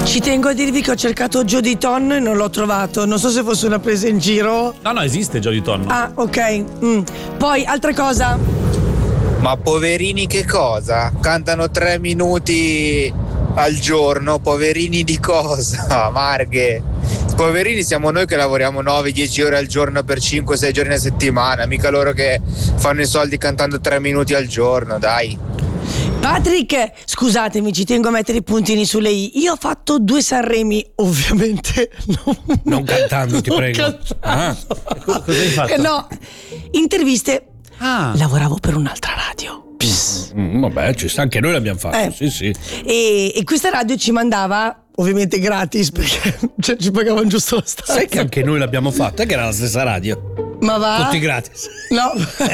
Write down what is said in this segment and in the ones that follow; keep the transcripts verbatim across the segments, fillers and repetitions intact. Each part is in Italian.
Ci tengo a dirvi che ho cercato Jody Tonno e non l'ho trovato. Non so se fosse una presa in giro. No, no, esiste Jody Tonno. Ah, ok. Mm. Poi, altra cosa. Ma poverini che cosa? Cantano tre minuti al giorno, poverini di cosa? Marghe. Poverini siamo noi che lavoriamo nove dieci ore al giorno per cinque sei giorni a settimana, mica loro che fanno i soldi cantando tre minuti al giorno, dai. Patrick, scusatemi, ci tengo a mettere i puntini sulle i. Io ho fatto due Sanremi, ovviamente. Non, non cantando, ti non prego. Cantando. Ah. Cosa hai fatto? No, interviste. Ah. Lavoravo per un'altra radio. Mm, vabbè, ci sta, anche noi l'abbiamo fatto. Eh. Sì, sì. E, e questa radio ci mandava, ovviamente gratis, perché cioè, ci pagavano giusto la stanza. Sai che anche noi l'abbiamo fatto, è che era la stessa radio. Ma va? Tutti gratis. No.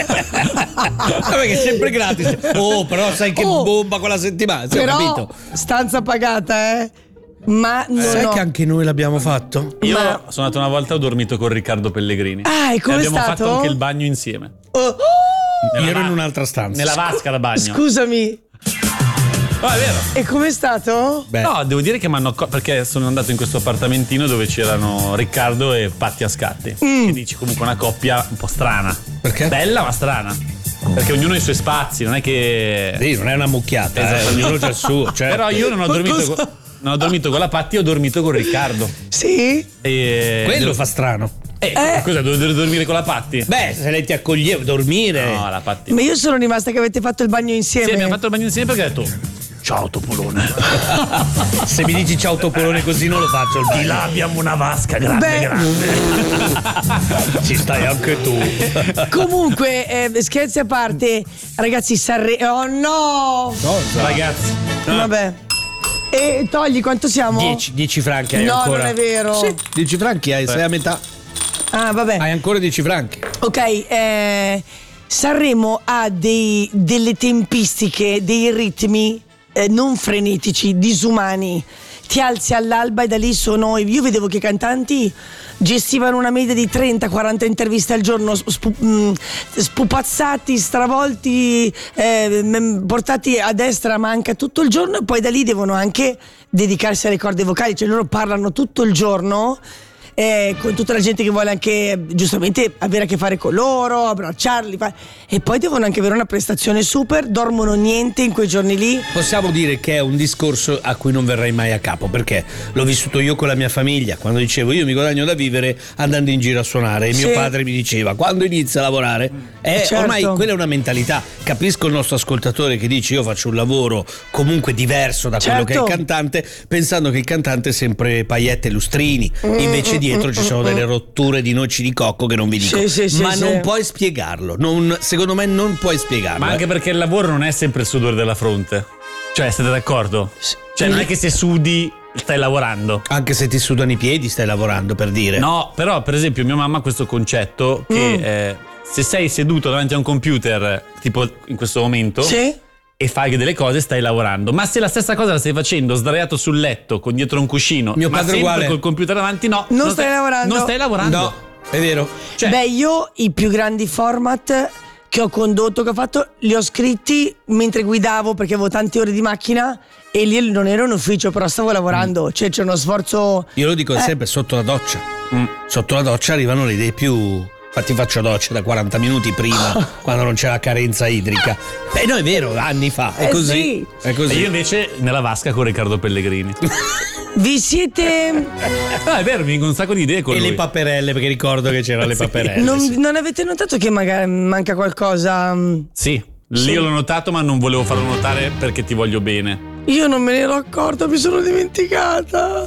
Vabbè, che è sempre gratis. Oh, però sai che Oh, bomba quella settimana. Sì, però, ho capito. stanza pagata, eh. Ma non Sai ho... che anche noi l'abbiamo fatto? Io Ma- sono andato una volta e ho dormito con Riccardo Pellegrini. Ah, e com'è abbiamo stato? fatto anche il bagno insieme. Oh. Nella Io ero va- in un'altra stanza. Nella vasca da bagno. Scusami, No, è vero. e com'è stato? Beh, No, devo dire che mi hanno acco- perché sono andato in questo appartamentino dove c'erano Riccardo e Patti Ascatti. Mm. Che dici comunque una coppia un po' strana. Perché? Bella ma strana. Perché ognuno ha i suoi spazi, non è che. sì, non è una mucchiata, eh, Esatto. ognuno c'ha il suo. Cioè. Però io non ho Ma dormito cosa- con, non ho dormito con la Patti, ho dormito con Riccardo. Sì? E Quello fa strano. Eh, Eh. cosa dovevo dormire con la Patti? Beh, se lei ti accoglieva, dormire. No, la Patti. Ma io sono rimasta che avete fatto il bagno insieme. Sì, abbiamo fatto il bagno insieme perché ho detto ciao Topolone. Se mi dici ciao Topolone così non lo faccio. Il Di là abbiamo una vasca grande Beh. grande. Ci stai anche tu. Comunque, eh, scherzi a parte, ragazzi, Sanremo. Oh no! Ragazzi, Vabbè. E togli quanto siamo? dieci franchi hai No, ancora. non è vero. Sì, dieci franchi hai, sei a metà. Ah, vabbè. Hai ancora dieci franchi. Ok, eh, Sanremo ha dei, delle tempistiche, dei ritmi eh, non frenetici, disumani. Ti alzi all'alba e da lì sono. Io vedevo che i cantanti gestivano una media di trenta quaranta interviste al giorno, spu- mh, spupazzati, stravolti, eh, m- portati a destra a manca tutto il giorno, e poi da lì devono anche dedicarsi alle corde vocali, cioè loro parlano tutto il giorno. Eh, con tutta la gente che vuole anche giustamente avere a che fare con loro, abbracciarli, fa- e poi devono anche avere una prestazione super, dormono niente in quei giorni lì. Possiamo dire che è un discorso a cui non verrei mai a capo, perché l'ho vissuto io con la mia famiglia, quando dicevo io mi guadagno da vivere andando in giro a suonare, e Sì. mio padre mi diceva quando inizia a lavorare, eh, Certo. ormai quella è una mentalità. Capisco il nostro ascoltatore che dice io faccio un lavoro comunque diverso da quello che è il Certo. cantante, pensando che il cantante è sempre paillette e lustrini, invece dietro ci sono delle rotture di noci di cocco che non vi dico. Sì, sì, sì, ma sì. non puoi spiegarlo, non- secondo me non puoi spiegarlo. ma anche eh. perché il lavoro non è sempre il sudore della fronte. Cioè, siete d'accordo? Cioè, non è che se sudi stai lavorando. Anche se ti sudano i piedi stai lavorando, per dire. No, però per esempio mia mamma ha questo concetto che Mm. eh, se sei seduto davanti a un computer tipo in questo momento Sì? e fai delle cose stai lavorando, ma se la stessa cosa la stai facendo sdraiato sul letto con dietro un cuscino, Mio ma padre sempre uguale. col computer davanti, no, Non stai lavorando. non stai lavorando. No, è vero. Cioè, Beh, io i più grandi format che ho condotto, che ho fatto, li ho scritti mentre guidavo, perché avevo tante ore di macchina e lì non ero in ufficio, però stavo lavorando, cioè c'è uno sforzo. Io lo dico Eh. sempre, sotto la doccia. Mm. Sotto la doccia arrivano le idee più. Infatti faccio doccia da quaranta minuti prima, quando non c'è la carenza idrica. Beh, no, è vero, anni fa. È Eh così. sì. È e così. io invece nella vasca con Riccardo Pellegrini. Vi siete. Ah, è vero, mi vengono un sacco di idee con E lui. le paperelle, perché ricordo che c'erano le paperelle. Non, sì. non avete notato che magari manca qualcosa? Sì, lì Sì. l'ho notato, ma non volevo farlo notare perché ti voglio bene. Io non me ne ero accorta, mi sono dimenticata.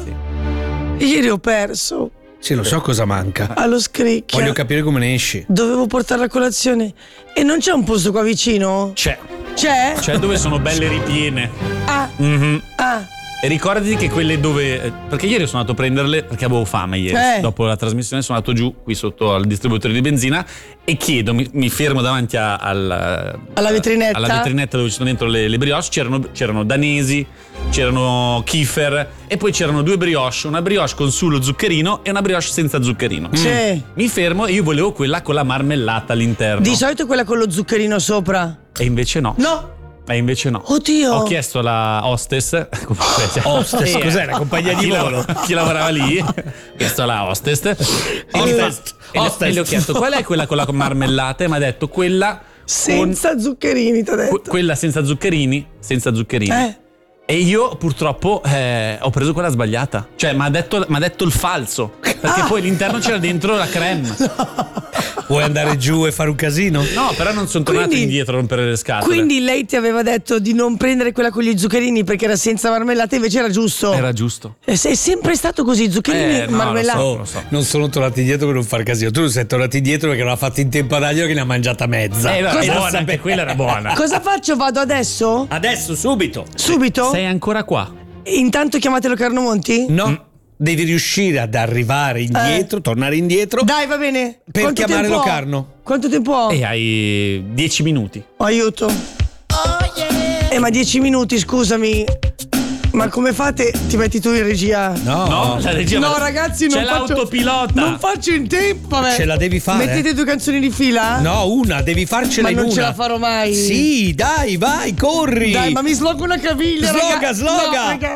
Ieri ho perso Sì, lo so cosa manca. allo scricchio. Voglio capire come ne esci. Dovevo portarla a colazione e non c'è un posto qua vicino? C'è, C'è? c'è dove sono belle ripiene. Ah, Mhm. ah. E ricordati che quelle dove. Perché ieri sono andato a prenderle perché avevo fame ieri. Eh. Dopo la trasmissione sono andato giù qui sotto al distributore di benzina e chiedo, mi, mi fermo davanti a- al, Alla vetrinetta. alla vetrinetta dove ci sono dentro le, le brioche. C'erano, c'erano danesi, c'erano kefir e poi c'erano due brioche, una brioche con su lo zuccherino e una brioche senza zuccherino. Sì. Mi fermo e io volevo quella con la marmellata all'interno. Di solito è quella con lo zuccherino sopra. E invece no. No. E invece no. Oddio. Ho chiesto alla hostess. Comunque, cioè, Hostess, eh, cos'è, la compagnia di chi volo? lav- chi lavorava lì? Ho chiesto alla hostess. E gli fa- Hostess. e le- e le ho chiesto qual è quella con la marmellata? E mi ha detto quella Senza con, zuccherini, ti ho detto. que- quella senza zuccherini. Senza zuccherini. Eh. E io purtroppo eh, ho preso quella sbagliata. Cioè, mi ha detto, m'ha detto il falso. Perché Ah. poi all'interno c'era dentro la creme. Vuoi andare giù e fare un casino? No, però non sono tornato Quindi- indietro a rompere le scatole. Quindi lei ti aveva detto di non prendere quella con gli zuccherini perché era senza marmellata, invece era giusto. Era giusto. Eh, È sempre stato così, zuccherini Eh, e no, marmellata. lo Oh, lo so. non sono tornati indietro per non far casino. Tu non sei tornato indietro perché non ha fatto in tempo ad aglio che ne ha mangiata mezza. Eh, era Cosa- buona, anche quella era buona. Cosa faccio? Vado adesso? Adesso, subito. Subito? Sei ancora qua? Intanto chiamatelo Carnomonti? No, devi riuscire ad arrivare indietro, tornare indietro. Dai, va bene. Per Quanto chiamare tempo ho? Locarno. Quanto tempo ho? E hai dieci minuti. Aiuto. Eh, ma dieci minuti, scusami. Ma come fate? Ti metti tu in regia? No, No, la regia. No, ragazzi, non C'è faccio l'autopilota. Non faccio in tempo, vabbè. Ce la devi fare. Mettete due canzoni di fila? No, una, devi farcela Ma in non una. ce la farò mai. Sì, dai, vai, corri. Dai, ma mi slogo una caviglia, Sloga, raga. sloga. No, raga.